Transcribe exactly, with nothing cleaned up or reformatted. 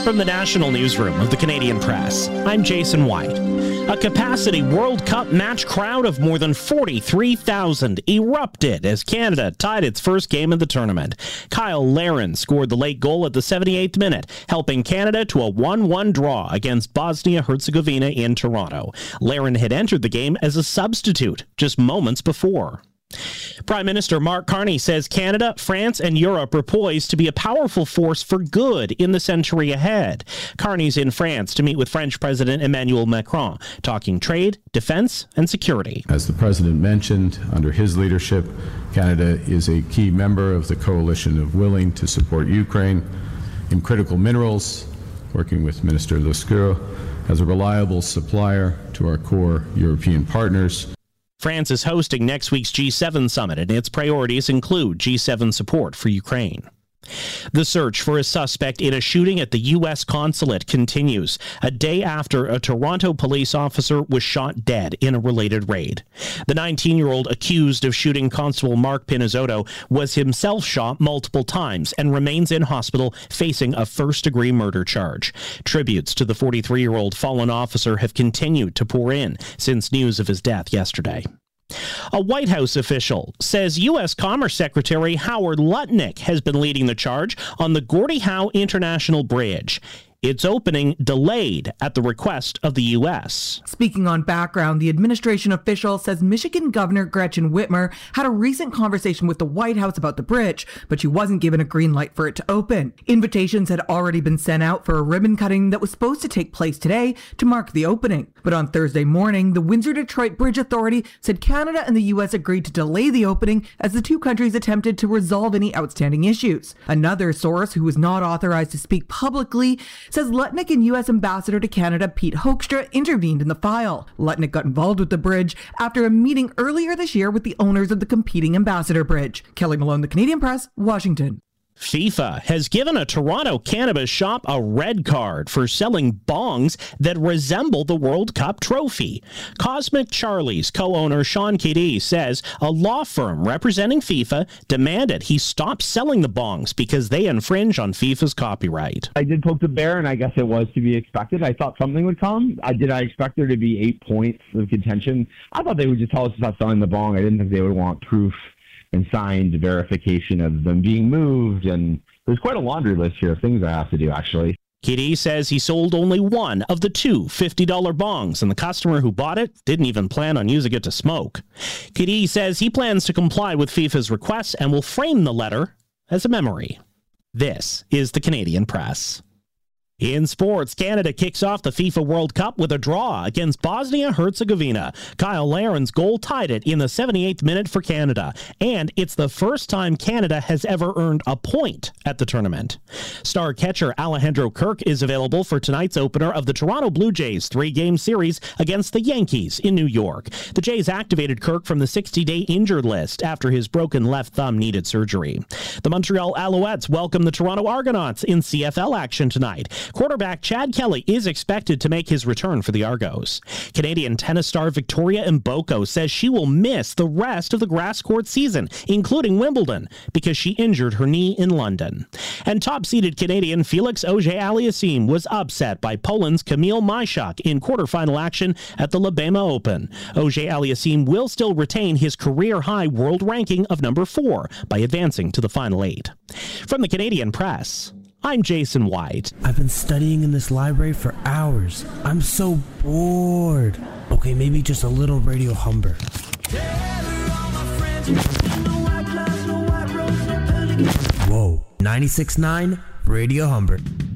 From the national newsroom of the Canadian Press, I'm Jason White. A capacity World Cup match crowd of more than forty-three thousand erupted as Canada tied its first game of the tournament. Kyle Larin scored the late goal at the seventy-eighth minute, helping Canada to a one one draw against Bosnia-Herzegovina in Toronto. Larin had entered the game as a substitute just moments before. Prime Minister Mark Carney says Canada, France, and Europe are poised to be a powerful force for good in the century ahead. Carney's in France to meet with French President Emmanuel Macron, talking trade, defense, and security. As the President mentioned, under his leadership, Canada is a key member of the coalition of willing to support Ukraine in critical minerals, working with Minister Lescure as a reliable supplier to our core European partners. France is hosting next week's G seven summit, and its priorities include G seven support for Ukraine. The search for a suspect in a shooting at the U S consulate continues, a day after a Toronto police officer was shot dead in a related raid. The nineteen-year-old accused of shooting Constable Mark Pinizzotto was himself shot multiple times and remains in hospital facing a first-degree murder charge. Tributes to the forty-three-year-old fallen officer have continued to pour in since news of his death yesterday. A White House official says U S Commerce Secretary Howard Lutnick has been leading the charge on the Gordie Howe International Bridge. Its opening delayed at the request of the U S. Speaking on background, the administration official says Michigan Governor Gretchen Whitmer had a recent conversation with the White House about the bridge, but she wasn't given a green light for it to open. Invitations had already been sent out for a ribbon cutting that was supposed to take place today to mark the opening. But on Thursday morning, the Windsor-Detroit Bridge Authority said Canada and the U S agreed to delay the opening as the two countries attempted to resolve any outstanding issues. Another source, who was not authorized to speak publicly, says Lutnick and U S Ambassador to Canada Pete Hoekstra intervened in the file. Lutnick got involved with the bridge after a meeting earlier this year with the owners of the competing Ambassador Bridge. Kelly Malone, The Canadian Press, Washington. FIFA has given a Toronto cannabis shop a red card for selling bongs that resemble the World Cup trophy. Cosmic Charlie's co-owner Sean Kiddy says a law firm representing FIFA demanded he stop selling the bongs because they infringe on FIFA's copyright. I did poke the bear, and I guess it was to be expected. I thought something would come. I did I expect there to be eight points of contention? I thought they would just tell us to stop selling the bong. I didn't think they would want proof and signed verification of them being moved, and there's quite a laundry list here of things I have to do, actually. Kiddy says he sold only one of the two fifty dollars bongs, and the customer who bought it didn't even plan on using it to smoke. Kiddy says he plans to comply with FIFA's requests and will frame the letter as a memory. This is the Canadian Press. In sports, Canada kicks off the FIFA World Cup with a draw against Bosnia-Herzegovina. Kyle Larin's goal tied it in the seventy-eighth minute for Canada, and it's the first time Canada has ever earned a point at the tournament. Star catcher Alejandro Kirk is available for tonight's opener of the Toronto Blue Jays three-game series against the Yankees in New York. The Jays activated Kirk from the sixty-day injured list after his broken left thumb needed surgery. The Montreal Alouettes welcome the Toronto Argonauts in C F L action tonight. Quarterback Chad Kelly is expected to make his return for the Argos. Canadian tennis star Victoria Mboko says she will miss the rest of the grass court season, including Wimbledon, because she injured her knee in London. And top-seeded Canadian Felix Auger-Aliassime was upset by Poland's Kamil Majchuk in quarterfinal action at the Lebema Open. Auger-Aliassime will still retain his career-high world ranking of number four by advancing to the final eight. From the Canadian Press, I'm Jason White. I've been studying in this library for hours. I'm so bored. Okay, maybe just a little Radio Humber. Whoa, ninety-six point nine Radio Humber.